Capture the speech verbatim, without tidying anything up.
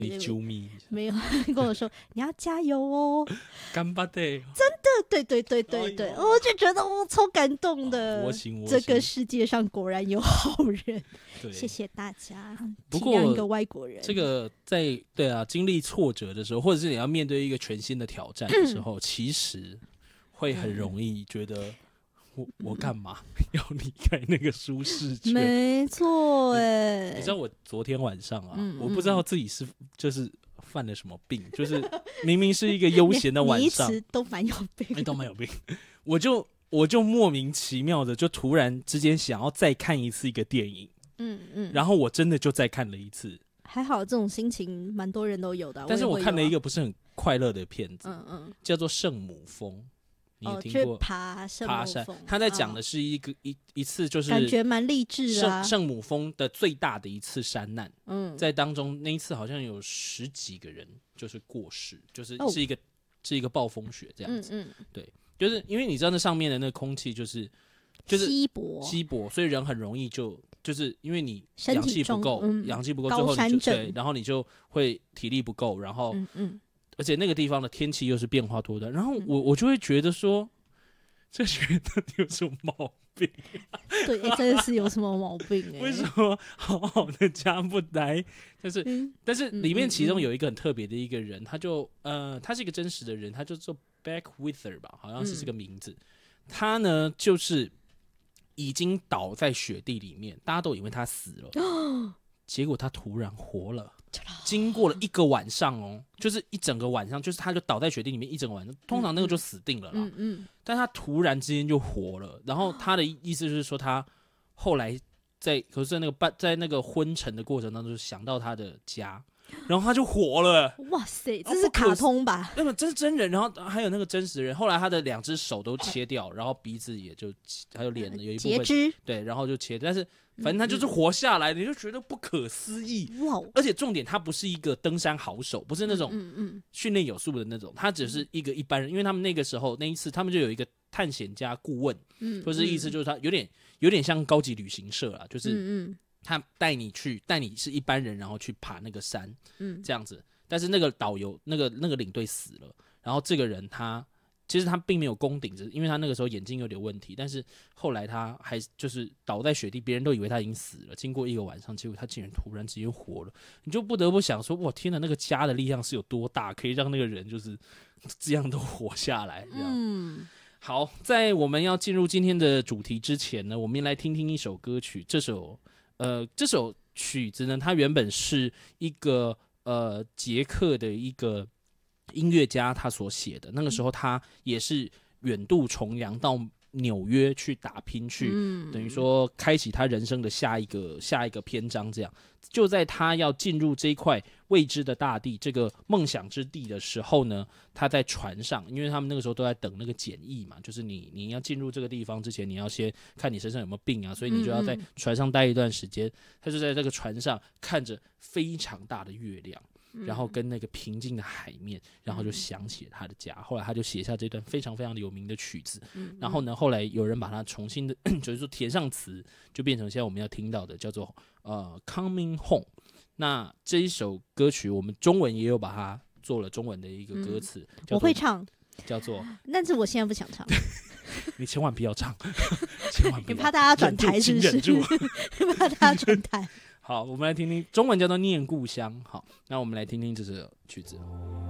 你救命！ 没有跟我说你要加油哦， 干巴的， 真的，对对对对对，哎、我就觉得我、哦、超感动的。 我行我行， 这个世界上果然有好人，谢谢大家。 不过体谅一个外国人， 这个在对啊经历挫折的时候，或者是你要面对一个全新的挑战的时候，嗯、其实会很容易觉得。我我干嘛要离开那个舒适圈？ 没错，哎， 你知道我昨天晚上啊， 嗯、 我不知道自己是就是犯了什么病，就是明明是一个悠闲的晚上， 你一直都蛮有病， 欸、都蛮有病，我就我就莫名其妙的就突然之间想要再看一次一个电影，嗯嗯，然后我真的就再看了一次。 还好，这种心情蛮多人都有的、啊。 但是我看了一个不是很快乐的片子， 嗯嗯， 叫做《圣母峰》。你有听过？ 哦、爬圣母爬山，他在讲的是一个、哦、一一次就是感觉蛮励志的、啊。 圣母峰的最大的一次山难，嗯，在当中那一次好像有十几个人就是过世，就是是一个、哦、是一个暴风雪这样子，嗯嗯，对，就是因为你知道那上面的那个空气就是就是稀薄稀薄，所以人很容易就就是因为你氧气不够， 嗯、 氧气不够，最后你就对，然后你就会体力不够，然后嗯嗯。而且那个地方的天气又是变化多端，然后我、嗯、我就会觉得说，这觉得有什么毛病、啊？ 对，欸、真的是有什么毛病、欸？ 为什么好好的家不待？但是、嗯、但是里面其中有一个很特别的一个人，他就呃，他是一个真实的人，他就做 Beckwither 吧，好像是这个名字。嗯、他呢就是已经倒在雪地里面，大家都以为他死了，哦、结果他突然活了。经过了一个晚上哦，就是一整个晚上，就是他就倒在雪地里面一整个晚上，通常那个就死定了啦。嗯嗯。但他突然之间就活了，然后他的意思就是说，他后来在可是在那个半在那个昏沉的过程当中，想到他的家，然后他就活了。 哇塞，这是卡通吧？ 那么这是真人，然后还有那个真实的人，后来他的两只手都切掉，然后鼻子也就还有脸有一部分截肢， 对，然后就切，但是。反正他就是活下来，你就觉得不可思议哇！而且重点，他不是一个登山好手，不是那种训练有素的那种，他只是一个一般人。因为他们那个时候那一次，他们就有一个探险家顾问，嗯，或是意思就是他有点有点像高级旅行社啦，就是他带你去，带你是一般人，然后去爬那个山，嗯，这样子。但是那个导游，那个那个领队死了，然后这个人他。其实他并没有攻顶，因为他那个时候眼睛有点问题，但是后来他还就是倒在雪地，别人都以为他已经死了。经过一个晚上，结果他竟然突然之间活了，你就不得不想说：哇，天哪，那个家的力量是有多大，可以让那个人就是这样都活下来？这样。嗯，好，在我们要进入今天的主题之前呢，我们来听听一首歌曲。这首呃，这首曲子呢，它原本是一个呃捷克的一个。音乐家他所写的，那个时候他也是远渡重洋到纽约去打拼，去、嗯、等于说开启他人生的下一个下一个篇章。这样，就在他要进入这一块未知的大地，这个梦想之地的时候呢，他在船上，因为他们那个时候都在等那个检疫嘛，就是你你要进入这个地方之前，你要先看你身上有没有病啊，所以你就要在船上待一段时间。他就在这个船上看着非常大的月亮。然后跟那个平静的海面，然后就想起了他的家。后来他就写下这段非常非常有名的曲子。然后呢，后来有人把它重新的，就是说填上词，就变成现在我们要听到的叫做呃《Coming Home》。那这一首歌曲，我们中文也有把它做了中文的一个歌词。嗯、 我会唱， 叫做， 但是我现在不想唱。 你千万不要唱，千万不要。 你怕大家转台是不是？ 忍住， 你怕大家转台。 好，我们来听听中文叫做《念故乡》。好，那我们来听听这首曲子。